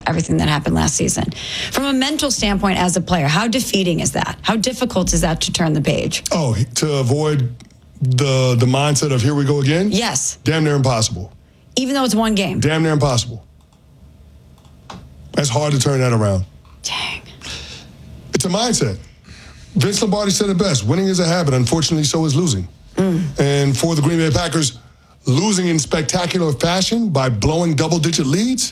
everything that happened last season. From a mental standpoint as a player, how defeating is that? How difficult is that to turn the page? Oh, to avoid the mindset of here we go again? Yes. Damn near impossible. Even though it's one game? Damn near impossible. That's hard to turn that around. Dang. It's a mindset. Vince Lombardi said it best. Winning is a habit. Unfortunately, so is losing. And for the Green Bay Packers, losing in spectacular fashion by blowing double-digit leads,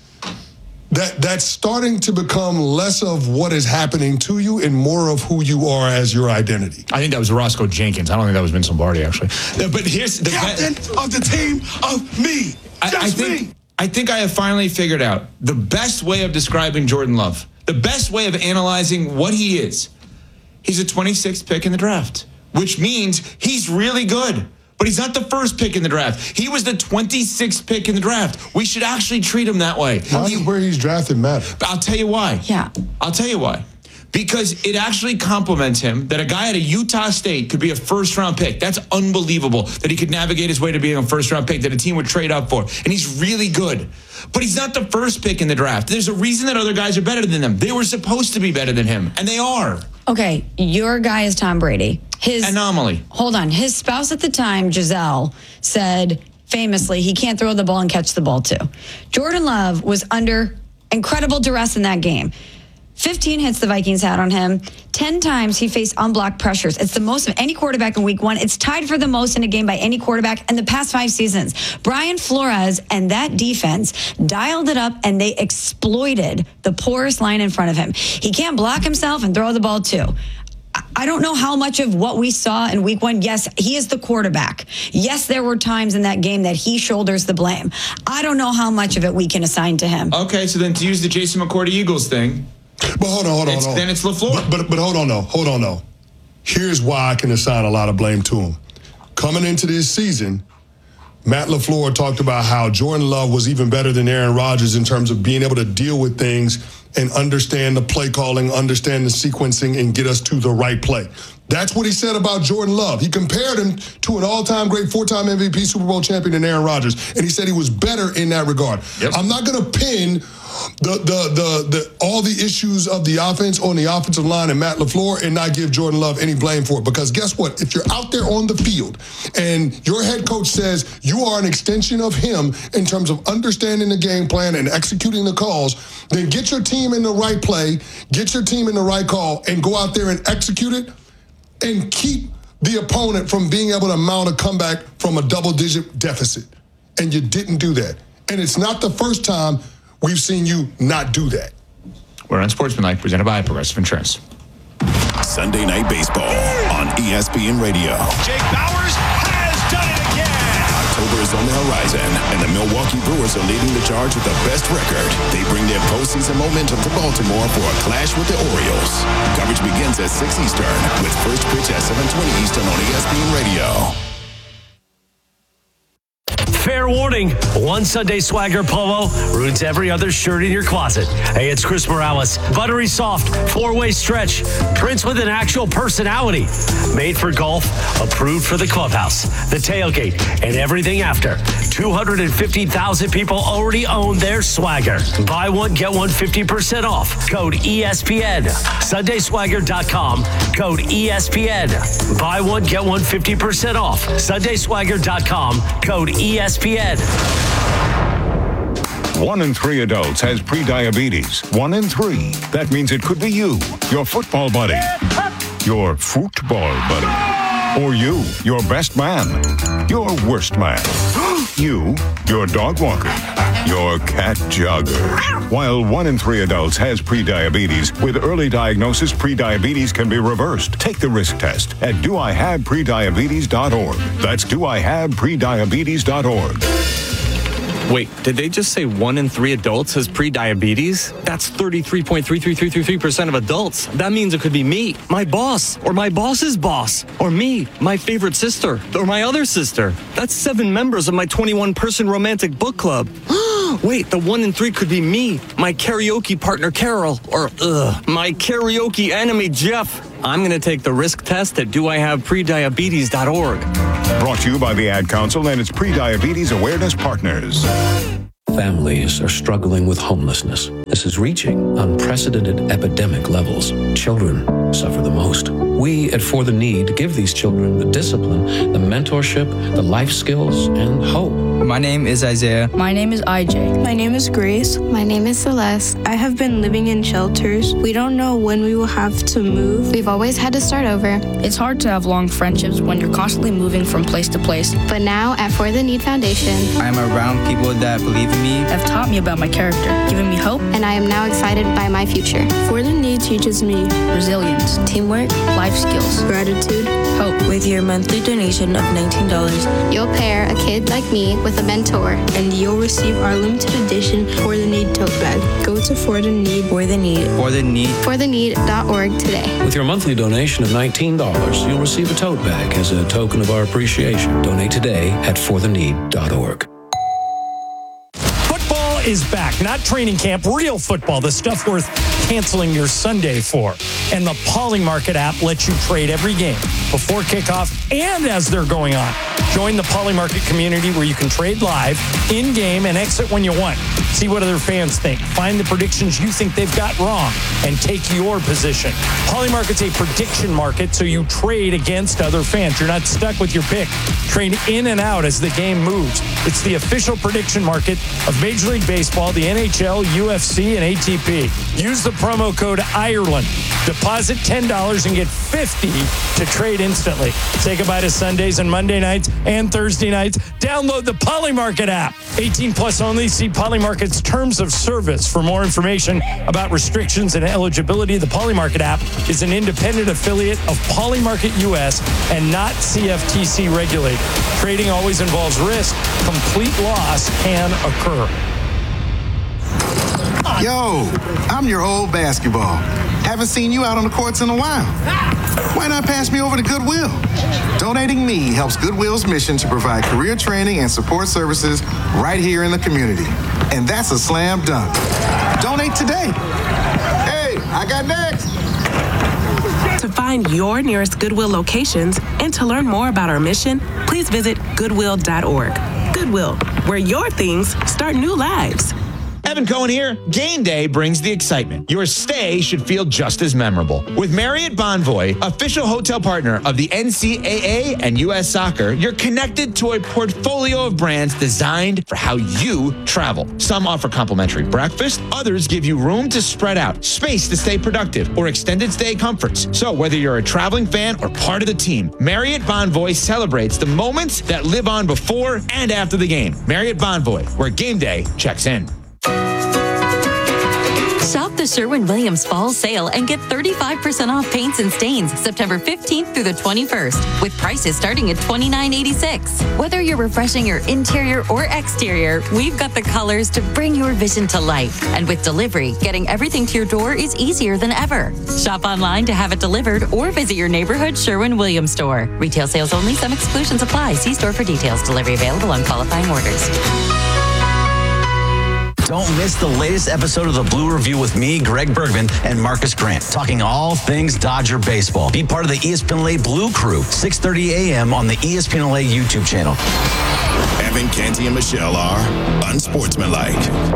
that's starting to become less of what is happening to you and more of who you are as your identity. I think that was Roscoe Jenkins. I don't think that was Vince Lombardi, actually. But here's the captain of the team of me. I think I have finally figured out the best way of describing Jordan Love, the best way of analyzing what he is. He's a 26th pick in the draft, which means he's really good. But he's not the first pick in the draft. He was the 26th pick in the draft. We should actually treat him that way. Why does where he's drafted matter? I'll tell you why. Yeah. I'll tell you why. Because it actually compliments him that a guy at a Utah State could be a first-round pick. That's unbelievable that he could navigate his way to being a first-round pick that a team would trade up for. And he's really good. But he's not the first pick in the draft. There's a reason that other guys are better than them. They were supposed to be better than him, and they are. Okay, your guy is Tom Brady. His anomaly. Hold on. His spouse at the time, Giselle, said famously he can't throw the ball and catch the ball too. Jordan Love was under incredible duress in that game. 15 hits the Vikings had on him. 10 times he faced unblocked pressures. It's the most of any quarterback in week one. It's tied for the most in a game by any quarterback in the past 5 seasons. Brian Flores and that defense dialed it up, and they exploited the poorest line in front of him. He can't block himself and throw the ball too. I don't know how much of what we saw in week one. Yes, he is the quarterback. Yes, there were times in that game that he shoulders the blame. I don't know how much of it we can assign to him. Okay, so then to use the Jason McCourty Eagles thing. But hold on. Then it's LaFleur. But hold on though. Here's why I can assign a lot of blame to him. Coming into this season, Matt LaFleur talked about how Jordan Love was even better than Aaron Rodgers in terms of being able to deal with things and understand the play calling, understand the sequencing, and get us to the right play. That's what he said about Jordan Love. He compared him to an all-time great 4-time MVP Super Bowl champion in Aaron Rodgers, and he said he was better in that regard. Yep. I'm not going to pin all the issues of the offense on the offensive line and Matt LaFleur and not give Jordan Love any blame for it. Because guess what? If you're out there on the field and your head coach says you are an extension of him in terms of understanding the game plan and executing the calls, then get your team in the right play, get your team in the right call, and go out there and execute it and keep the opponent from being able to mount a comeback from a double-digit deficit. And you didn't do that. And it's not the first time we've seen you not do that. We're on Sportsmanlike, presented by Progressive Insurance. Sunday Night Baseball on ESPN Radio. Jake Bauers has done it again. October is on the horizon, and the Milwaukee Brewers are leading the charge with the best record. They bring their postseason momentum to Baltimore for a clash with the Orioles. Coverage begins at 6 Eastern, with first pitch at 7:20 Eastern on ESPN Radio. Fair warning, one Sunday Swagger polo ruins every other shirt in your closet. Hey, it's Chris Morales. Buttery soft, 4-way stretch, prints with an actual personality. Made for golf, approved for the clubhouse, the tailgate, and everything after. 250,000 people already own their Swagger. Buy one, get one 50% off. Code ESPN. SundaySwagger.com. Code ESPN. Buy one, get one 50% off. SundaySwagger.com. Code ESPN. 1 in 3 adults has prediabetes. 1 in 3. That means it could be you, your football buddy, your football buddy, or you, your best man, your worst man, you, your dog walker, your cat jogger. While 1 in 3 adults has prediabetes, with early diagnosis, prediabetes can be reversed. Take the risk test at doihaveprediabetes.org. That's doihaveprediabetes.org. Wait, did they just say 1 in 3 adults has prediabetes? That's 33.33333% of adults. That means it could be me, my boss, or my boss's boss, or me, my favorite sister, or my other sister. That's 7 members of my 21-person romantic book club. Wait, the 1 in 3 could be me, my karaoke partner Carol, or my karaoke enemy Jeff. I'm going to take the risk test at doihaveprediabetes.org. Brought to you by the Ad Council and its Prediabetes Awareness Partners. Families are struggling with homelessness. This is reaching unprecedented epidemic levels. Children suffer the most. We at For the Need give these children the discipline, the mentorship, the life skills, and hope. My name is Isaiah. My name is IJ. My name is Grace. My name is Celeste. I have been living in shelters. We don't know when we will have to move. We've always had to start over. It's hard to have long friendships when you're constantly moving from place to place. But now at For the Need Foundation, I am around people that believe in me, have taught me about my character, given me hope, and I am now excited by my future. For the Need teaches me resilience, teamwork, life skills, gratitude, hope. With your monthly donation of $19, you'll pair a kid like me with a mentor, and you'll receive our limited edition For the Need tote bag. Go to For the Need. For the Need. fortheneed.org today. With your monthly donation of $19, you'll receive a tote bag as a token of our appreciation. Donate today at fortheneed.org. Football is back. Not training camp, real football, the stuff worth canceling your Sunday for. And the Poly Market app lets you trade every game before kickoff and as they're going on. Join the Poly Market community where you can trade live, in-game, and exit when you want. See what other fans think. Find the predictions you think they've got wrong and take your position. Poly Market's a prediction market, so you trade against other fans. You're not stuck with your pick. Trade in and out as the game moves. It's the official prediction market of Major League Baseball, the NHL, UFC, and ATP. Use the promo code IRELAND. Deposit $10 and get $50 to trade instantly. Say goodbye to Sundays and Monday nights and Thursday nights. Download the Poly Market app. 18 plus only. See Poly Market's terms of service for more information about restrictions and eligibility. The Poly Market app is an independent affiliate of Poly Market US and not CFTC regulated. Trading always involves risk. Complete loss can occur. Yo, I'm your old basketball. Haven't seen you out on the courts in a while. Why not pass me over to Goodwill? Donating me helps Goodwill's mission to provide career training and support services right here in the community. And that's a slam dunk. Donate today. Hey, I got next. To find your nearest Goodwill locations and to learn more about our mission, please visit goodwill.org. Goodwill, where your things start new lives. Evan Cohen here. Game day brings the excitement. Your stay should feel just as memorable. With Marriott Bonvoy, official hotel partner of the NCAA and U.S. Soccer, you're connected to a portfolio of brands designed for how you travel. Some offer complimentary breakfast. Others give you room to spread out, space to stay productive, or extended stay comforts. So whether you're a traveling fan or part of the team, Marriott Bonvoy celebrates the moments that live on before and after the game. Marriott Bonvoy, where game day checks in. Shop the Sherwin-Williams Fall Sale and get 35% off paints and stains September 15th through the 21st, with prices starting at $29.86. Whether you're refreshing your interior or exterior, we've got the colors to bring your vision to life. And with delivery, getting everything to your door is easier than ever. Shop online to have it delivered or visit your neighborhood Sherwin-Williams store. Retail sales only. Some exclusions apply. See store for details. Delivery available on qualifying orders. Don't miss the latest episode of the Blue Review with me, Greg Bergman, and Marcus Grant, talking all things Dodger baseball. Be part of the ESPN LA Blue Crew, 6:30 a.m. on the ESPN LA YouTube channel. Evan, Canty, and Michelle are unsportsmanlike.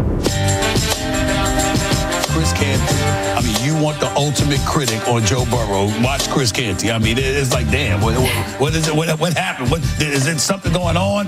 Chris Canty. I mean, you want the ultimate critic on Joe Burrow. Watch Chris Canty. I mean, it's like, damn, what is it? What happened? Is it something going on?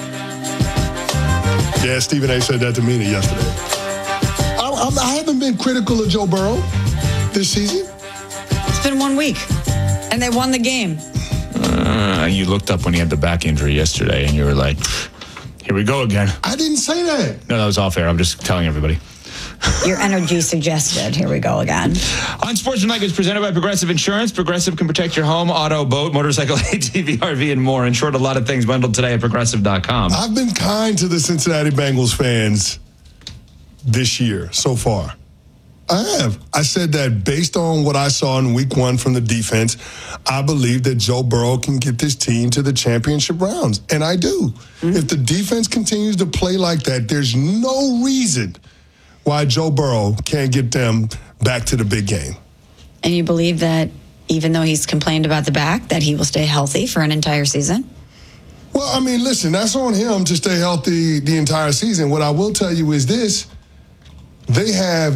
Yeah, Stephen A. said that to me yesterday. I haven't been critical of Joe Burrow this season. It's been 1 week, and they won the game. You looked up when he had the back injury yesterday, and you were like, here we go again. I didn't say that. No, that was off air. I'm just telling everybody. Your energy suggested. Here we go again. Unsportsmanlike is presented by Progressive Insurance. Progressive can protect your home, auto, boat, motorcycle, ATV, RV, and more. In short, a lot of things bundled today at Progressive.com. I've been kind to the Cincinnati Bengals fans this year so far. I have. I said that based on what I saw in week one from the defense, I believe that Joe Burrow can get this team to the championship rounds. And I do. Mm-hmm. If the defense continues to play like that, there's no reason why Joe Burrow can't get them back to the big game. And you believe that even though he's complained about the back, that he will stay healthy for an entire season? Well, I mean, listen, that's on him to stay healthy the entire season. What I will tell you is this. They have